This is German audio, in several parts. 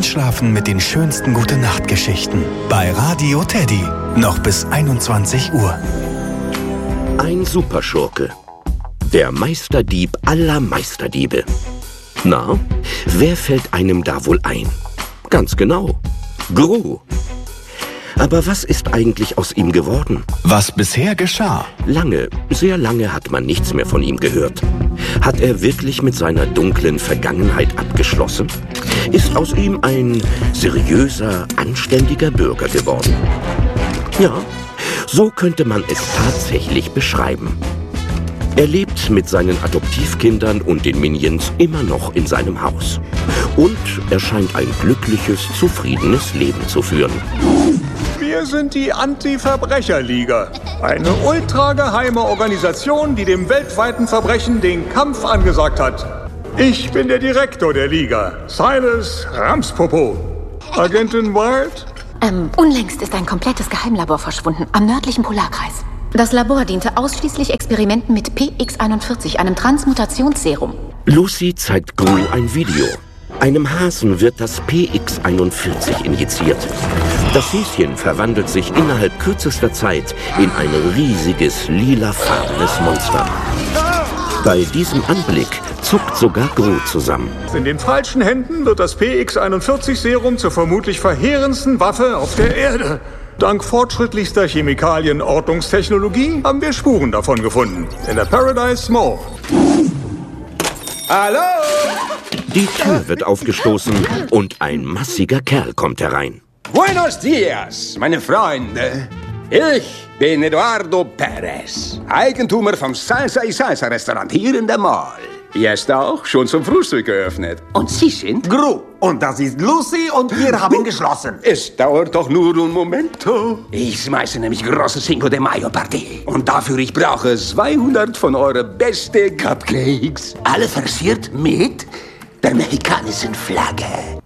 Einschlafen mit den schönsten Gute-Nacht-Geschichten bei Radio Teddy. Noch bis 21 Uhr. Ein Superschurke. Der Meisterdieb aller Meisterdiebe. Na, wer fällt einem da wohl ein? Ganz genau. Gru. Aber was ist eigentlich aus ihm geworden? Was bisher geschah? Lange, sehr lange hat man nichts mehr von ihm gehört. Hat er wirklich mit seiner dunklen Vergangenheit abgeschlossen? Ist aus ihm ein seriöser, anständiger Bürger geworden? Ja, so könnte man es tatsächlich beschreiben. Er lebt mit seinen Adoptivkindern und den Minions immer noch in seinem Haus. Und er scheint ein glückliches, zufriedenes Leben zu führen. Wir sind die Anti-Verbrecher-Liga. Eine ultrageheime Organisation, die dem weltweiten Verbrechen den Kampf angesagt hat. Ich bin der Direktor der Liga, Silas Ramspopo. Agentin Wild? Unlängst ist ein komplettes Geheimlabor verschwunden, am nördlichen Polarkreis. Das Labor diente ausschließlich Experimenten mit PX41, einem Transmutationsserum. Lucy zeigt Gru ein Video. Einem Hasen wird das PX41 injiziert. Das Häschen verwandelt sich innerhalb kürzester Zeit in ein riesiges, lilafarbenes Monster. Bei diesem Anblick zuckt sogar Gru zusammen. In den falschen Händen wird das PX41-Serum zur vermutlich verheerendsten Waffe auf der Erde. Dank fortschrittlichster Chemikalien-Ortungstechnologie haben wir Spuren davon gefunden. In der Paradise Mall. Hallo? Die Tür wird aufgestoßen und ein massiger Kerl kommt herein. Buenos dias, meine Freunde. Ich bin Eduardo Perez, Eigentümer vom Salsa y Salsa Restaurant hier in der Mall. Jetzt auch schon zum Frühstück geöffnet. Und Sie sind? Gru. Und das ist Lucy und wir haben geschlossen. Es dauert doch nur un momento. Ich schmeiße nämlich große Cinco de Mayo Party. Und dafür ich brauche 200 von euren besten Cupcakes. Alle versiert mit der mexikanischen Flagge.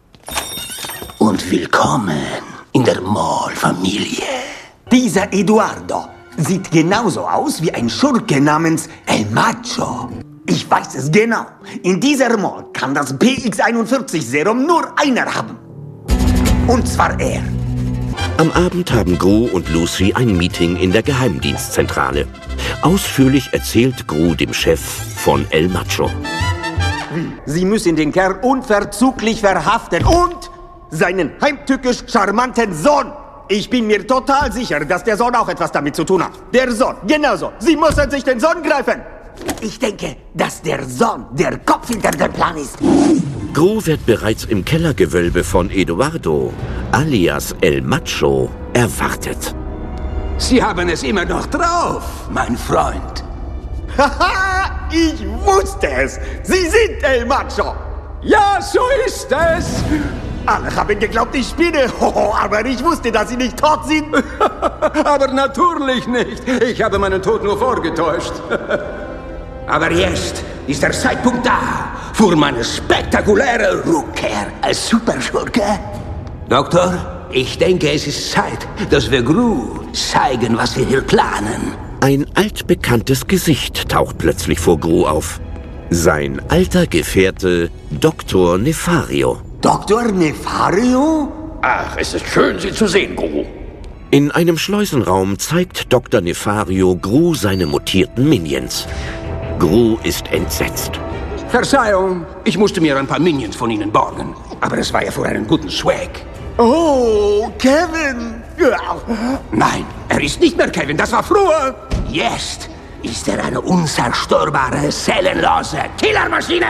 Und willkommen in der Mall-Familie. Dieser Eduardo sieht genauso aus wie ein Schurke namens El Macho. Ich weiß es genau. In dieser Mall kann das PX41-Serum nur einer haben. Und zwar er. Am Abend haben Gru und Lucy ein Meeting in der Geheimdienstzentrale. Ausführlich erzählt Gru dem Chef von El Macho. Sie müssen den Kerl unverzüglich verhaften und seinen heimtückisch charmanten Sohn. Ich bin mir total sicher, dass der Sohn auch etwas damit zu tun hat. Der Sohn, genauso. Sie müssen sich den Sohn greifen. Ich denke, dass der Sohn der Kopf hinter dem Plan ist. Gru wird bereits im Kellergewölbe von Eduardo, alias El Macho, erwartet. Sie haben es immer noch drauf, mein Freund. Haha, ich wusste es. Sie sind El Macho. Ja, so ist es. Alle haben geglaubt, ich spinne. Aber ich wusste, dass Sie nicht tot sind. Aber natürlich nicht. Ich habe meinen Tod nur vorgetäuscht. Aber jetzt ist der Zeitpunkt da für meine spektakuläre Rückkehr als Superschurke. Doktor, ich denke, es ist Zeit, dass wir Gru zeigen, was wir hier planen. Ein altbekanntes Gesicht taucht plötzlich vor Gru auf. Sein alter Gefährte Dr. Nefario. Dr. Nefario? Ach, es ist schön, Sie zu sehen, Gru. In einem Schleusenraum zeigt Dr. Nefario Gru seine mutierten Minions. Gru ist entsetzt. Verzeihung, ich musste mir ein paar Minions von Ihnen borgen. Aber es war ja für einen guten Swag. Oh, Kevin! Nein, er ist nicht mehr Kevin, das war früher. Jetzt ist er eine unzerstörbare, seelenlose Killermaschine.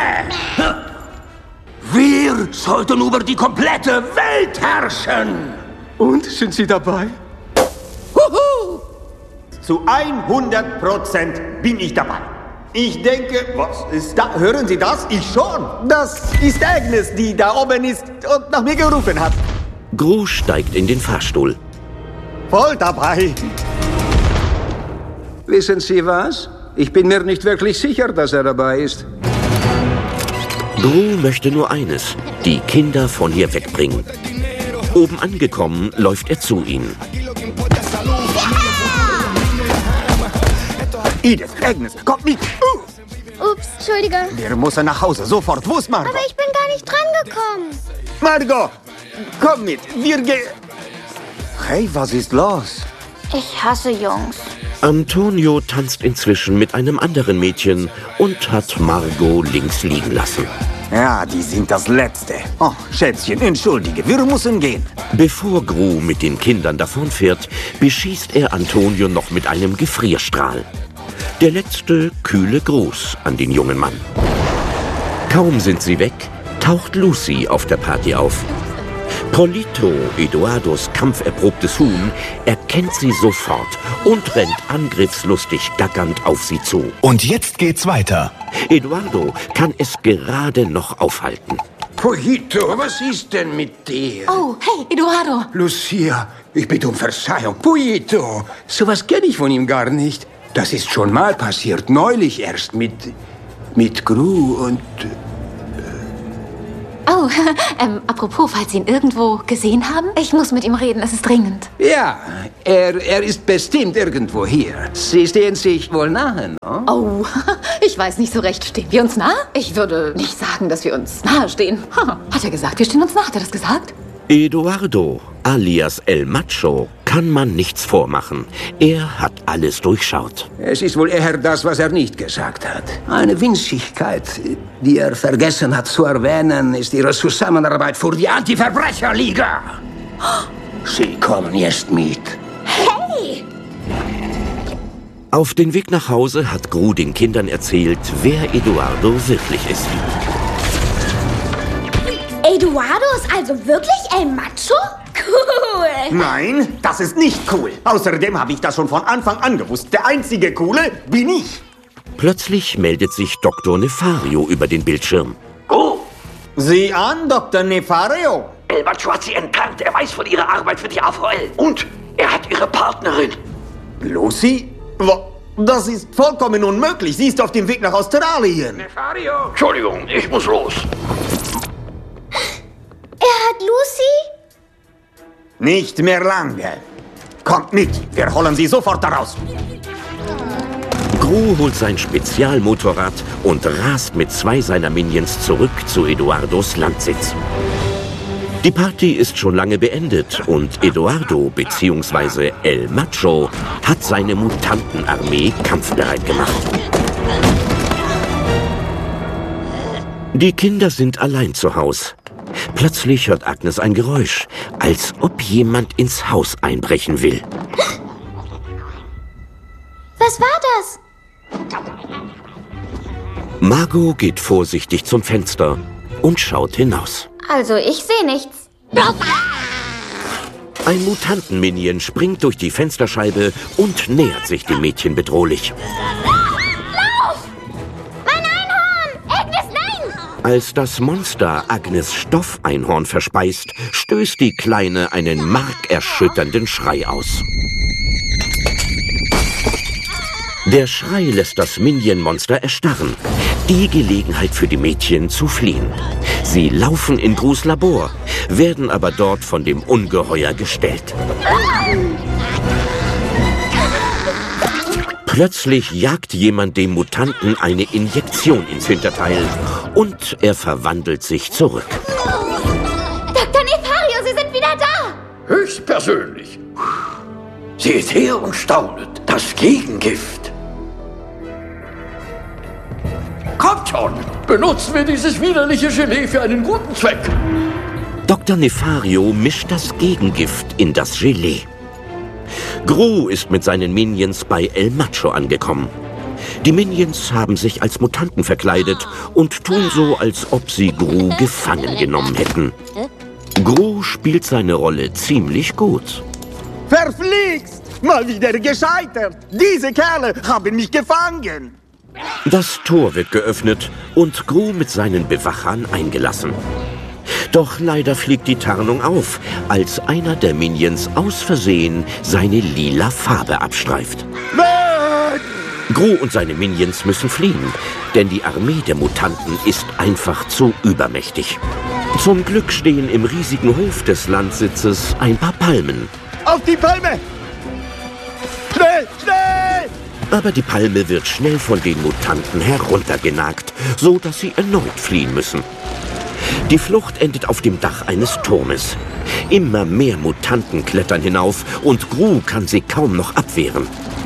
Wir sollten über die komplette Welt herrschen. Und, sind Sie dabei? Zu 100% bin ich dabei. Ich denke, was ist da? Hören Sie das? Ich schon. Das ist Agnes, die da oben ist und nach mir gerufen hat. Gru steigt in den Fahrstuhl. Voll dabei. Wissen Sie was? Ich bin mir nicht wirklich sicher, dass er dabei ist. Gru möchte nur eines, die Kinder von hier wegbringen. Oben angekommen, läuft er zu ihnen. Edith, Agnes, kommt mit. Ups, Entschuldige. Der muss nach Hause, sofort. Wo ist Margot? Aber ich bin gar nicht dran gekommen. Margot, komm mit, Hey, was ist los? Ich hasse Jungs. Antonio tanzt inzwischen mit einem anderen Mädchen und hat Margot links liegen lassen. Ja, die sind das Letzte. Oh, Schätzchen, entschuldige, wir müssen gehen. Bevor Gru mit den Kindern davonfährt, beschießt er Antonio noch mit einem Gefrierstrahl. Der letzte kühle Gruß an den jungen Mann. Kaum sind sie weg, taucht Lucy auf der Party auf. Polito, Eduardos kampferprobtes Huhn, erkennt sie sofort und rennt angriffslustig gackernd auf sie zu. Und jetzt geht's weiter. Eduardo kann es gerade noch aufhalten. Polito, was ist denn mit dir? Oh, hey, Eduardo. Lucia, ich bitte um Verzeihung. Polito, sowas kenne ich von ihm gar nicht. Das ist schon mal passiert, neulich erst mit Gru und... Oh, apropos, falls Sie ihn irgendwo gesehen haben, ich muss mit ihm reden, es ist dringend. Ja, er ist bestimmt irgendwo hier. Sie stehen sich wohl nahe, no? Oh, ich weiß nicht so recht, stehen wir uns nah? Ich würde nicht sagen, dass wir uns nahe stehen. Hat er gesagt, wir stehen uns nah, hat er das gesagt? Eduardo, alias El Macho, kann man nichts vormachen. Er hat alles durchschaut. Es ist wohl eher das, was er nicht gesagt hat. Eine Winzigkeit, die er vergessen hat zu erwähnen, ist ihre Zusammenarbeit für die Anti-Verbrecher-Liga. Sie kommen jetzt mit. Hey! Auf den Weg nach Hause hat Gru den Kindern erzählt, wer Eduardo wirklich ist. Eduardo ist also wirklich El Macho? Cool! Nein, das ist nicht cool. Außerdem habe ich das schon von Anfang an gewusst. Der einzige Coole bin ich. Plötzlich meldet sich Dr. Nefario über den Bildschirm. Oh, Sieh an, Dr. Nefario. El Macho hat sie enttarnt. Er weiß von ihrer Arbeit für die AVL. Und er hat ihre Partnerin. Lucy? Das ist vollkommen unmöglich. Sie ist auf dem Weg nach Australien. Nefario! Entschuldigung, ich muss los. Er hat Lucy? Nicht mehr lange. Kommt mit, wir holen sie sofort daraus. Gru holt sein Spezialmotorrad und rast mit 2 seiner Minions zurück zu Eduardos Landsitz. Die Party ist schon lange beendet und Eduardo bzw. El Macho hat seine Mutantenarmee kampfbereit gemacht. Die Kinder sind allein zu Haus. Plötzlich hört Agnes ein Geräusch, als ob jemand ins Haus einbrechen will. Was war das? Margot geht vorsichtig zum Fenster und schaut hinaus. Also, ich sehe nichts. Ein Mutantenminion springt durch die Fensterscheibe und nähert sich dem Mädchen bedrohlich. Mein Einhorn! Agnes, nein! Als das Monster Agnes Stoffeinhorn verspeist, stößt die Kleine einen markerschütternden Schrei aus. Der Schrei lässt das Minion-Monster erstarren. Die Gelegenheit für die Mädchen zu fliehen. Sie laufen in Grus Labor, werden aber dort von dem Ungeheuer gestellt. Plötzlich jagt jemand dem Mutanten eine Injektion ins Hinterteil und er verwandelt sich zurück. Dr. Nefario, Sie sind wieder da! Höchstpersönlich. Seht her und staunet. Das Gegengift. Kommt schon. Benutzen wir dieses widerliche Gelee für einen guten Zweck. Dr. Nefario mischt das Gegengift in das Gelee. Gru ist mit seinen Minions bei El Macho angekommen. Die Minions haben sich als Mutanten verkleidet und tun so, als ob sie Gru gefangen genommen hätten. Gru spielt seine Rolle ziemlich gut. Verflixt! Mal wieder gescheitert! Diese Kerle haben mich gefangen! Das Tor wird geöffnet und Gru mit seinen Bewachern eingelassen. Doch leider fliegt die Tarnung auf, als einer der Minions aus Versehen seine lila Farbe abstreift. Weg! Gru und seine Minions müssen fliehen, denn die Armee der Mutanten ist einfach zu übermächtig. Zum Glück stehen im riesigen Hof des Landsitzes ein paar Palmen. Auf die Palme! Schnell, schnell! Aber die Palme wird schnell von den Mutanten heruntergenagt, so dass sie erneut fliehen müssen. Die Flucht endet auf dem Dach eines Turmes. Immer mehr Mutanten klettern hinauf und Gru kann sie kaum noch abwehren.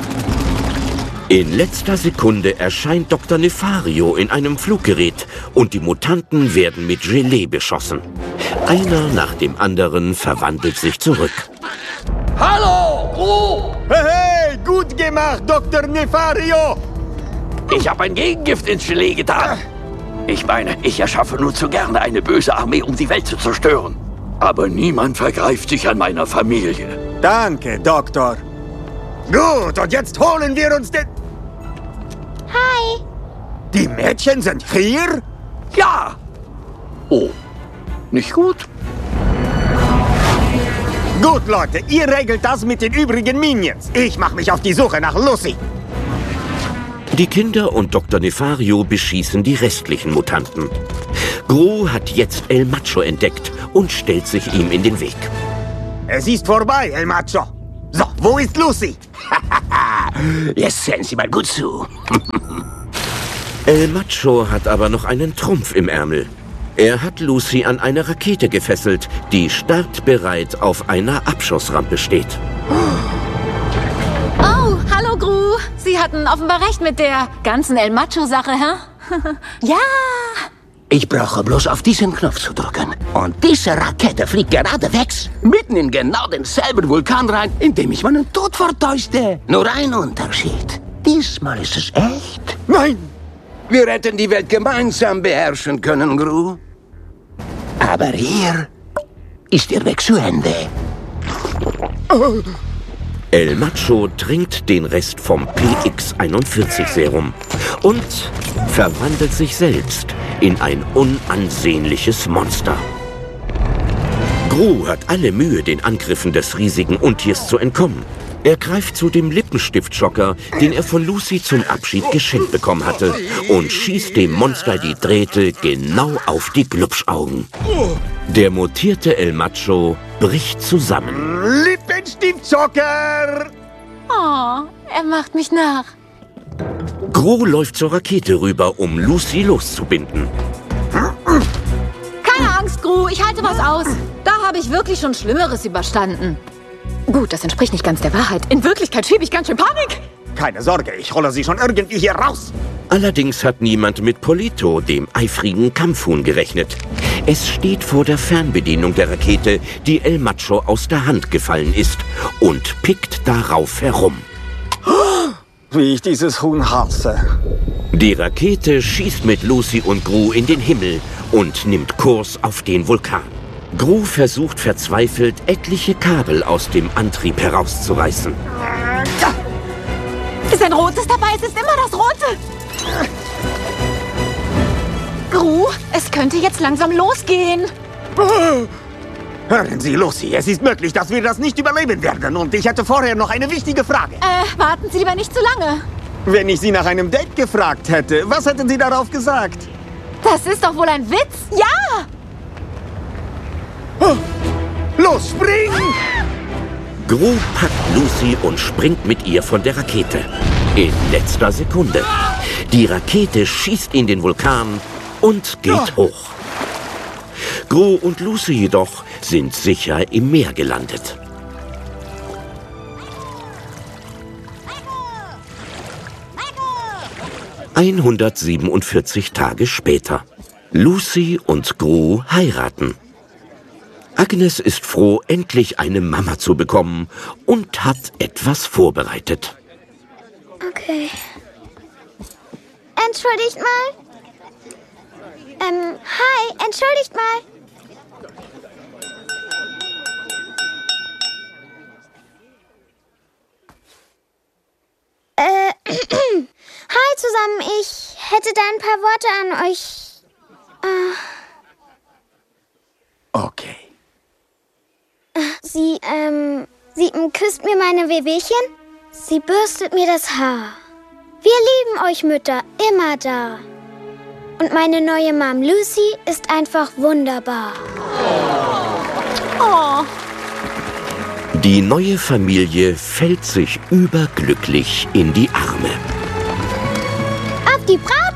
In letzter Sekunde erscheint Dr. Nefario in einem Fluggerät und die Mutanten werden mit Gelee beschossen. Einer nach dem anderen verwandelt sich zurück. Hallo, Gru! Hey, gut gemacht, Dr. Nefario! Ich habe ein Gegengift ins Gelee getan. Ich meine, ich erschaffe nur zu gerne eine böse Armee, um die Welt zu zerstören. Aber niemand vergreift sich an meiner Familie. Danke, Doktor. Gut, und jetzt holen wir uns den... Hi. Die Mädchen sind hier? Ja! Oh, nicht gut? Gut, Leute, ihr regelt das mit den übrigen Minions. Ich mache mich auf die Suche nach Lucy. Die Kinder und Dr. Nefario beschießen die restlichen Mutanten. Gru hat jetzt El Macho entdeckt und stellt sich ihm in den Weg. Es ist vorbei, El Macho. So, wo ist Lucy? Jetzt sehen Sie mal gut zu. El Macho hat aber noch einen Trumpf im Ärmel. Er hat Lucy an eine Rakete gefesselt, die startbereit auf einer Abschussrampe steht. Oh, hallo Gru. Sie hatten offenbar recht mit der ganzen El Macho-Sache, hä? Ja. Ich brauche bloß auf diesen Knopf zu drücken. Und diese Rakete fliegt geradewegs, mitten in genau denselben Vulkan rein, in dem ich meinen Tod vertäuschte. Nur ein Unterschied. Diesmal ist es echt. Nein! Wir hätten die Welt gemeinsam beherrschen können, Gru. Aber hier ist Ihr Weg zu Ende. El Macho trinkt den Rest vom PX-41-Serum und verwandelt sich selbst in ein unansehnliches Monster. Gru hat alle Mühe, den Angriffen des riesigen Untiers zu entkommen. Er greift zu dem Lippenstiftschocker, den er von Lucy zum Abschied geschenkt bekommen hatte, und schießt dem Monster die Drähte genau auf die Glubschaugen. Der mutierte El Macho bricht zusammen. Lippenstiftschocker! Oh, er macht mich nach. Gru läuft zur Rakete rüber, um Lucy loszubinden. Keine Angst, Gru, ich halte was aus. Da habe ich wirklich schon Schlimmeres überstanden. Gut, das entspricht nicht ganz der Wahrheit. In Wirklichkeit schiebe ich ganz schön Panik. Keine Sorge, ich hole sie schon irgendwie hier raus. Allerdings hat niemand mit Polito, dem eifrigen Kampfhuhn, gerechnet. Es steht vor der Fernbedienung der Rakete, die El Macho aus der Hand gefallen ist, und pickt darauf herum. Wie ich dieses Huhn hasse. Die Rakete schießt mit Lucy und Gru in den Himmel und nimmt Kurs auf den Vulkan. Gru versucht verzweifelt, etliche Kabel aus dem Antrieb herauszureißen. Ist ein rotes dabei? Es ist immer das rote. Gru, es könnte jetzt langsam losgehen. Hören Sie, Lucy, es ist möglich, dass wir das nicht überleben werden. Und ich hatte vorher noch eine wichtige Frage. Warten Sie lieber nicht zu lange. Wenn ich Sie nach einem Date gefragt hätte, was hätten Sie darauf gesagt? Das ist doch wohl ein Witz. Ja! Los, spring! Gru packt Lucy und springt mit ihr von der Rakete. In letzter Sekunde. Die Rakete schießt in den Vulkan und geht hoch. Gru und Lucy jedoch sind sicher im Meer gelandet. ...147 Tage später. Lucy und Gru heiraten. Agnes ist froh, endlich eine Mama zu bekommen und hat etwas vorbereitet. Okay. Entschuldigt mal. Hi, entschuldigt mal. Hi zusammen, ich hätte da ein paar Worte an euch. Okay. Sie küsst mir meine Wehwehchen. Sie bürstet mir das Haar. Wir lieben euch Mütter, immer da. Und meine neue Mom Lucy ist einfach wunderbar. Oh. Die neue Familie fällt sich überglücklich in die Arme. Auf die Braut!